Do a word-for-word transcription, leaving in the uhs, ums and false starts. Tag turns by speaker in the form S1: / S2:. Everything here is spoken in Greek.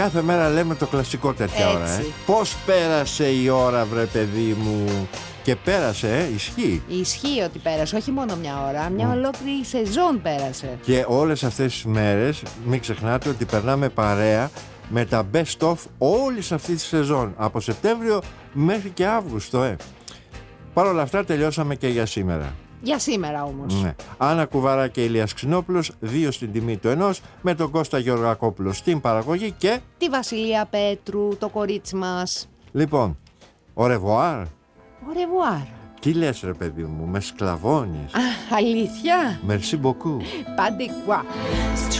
S1: Κάθε μέρα λέμε το κλασικό τέτοια
S2: Έτσι.
S1: ώρα, ε. Πώς πέρασε η ώρα, βρε παιδί μου. Και πέρασε, ε, ισχύει.
S2: Ισχύει ότι πέρασε, όχι μόνο μια ώρα, μια
S1: Mm.
S2: ολόκληρη σεζόν πέρασε.
S1: Και όλες αυτές τις μέρες μην ξεχνάτε ότι περνάμε παρέα με τα best of όλης αυτής της σεζόν, από Σεπτέμβριο μέχρι και Αύγουστο, ε. Παρ' όλα αυτά τελειώσαμε και για σήμερα.
S2: Για σήμερα όμως.
S1: Ναι. Άννα Κουβαρά και Ηλίας Ξινόπουλος, δύο στην τιμή του ενός, με τον Κώστα Γεωργακόπουλο στην παραγωγή και...
S2: Τη Βασιλεία Πέτρου, το κορίτσι μας.
S1: Λοιπόν, au revoir.
S2: Au revoir.
S1: Τι λες ρε παιδί μου, με σκλαβώνεις.
S2: Α, αλήθεια.
S1: Merci beaucoup.
S2: Pas de quoi.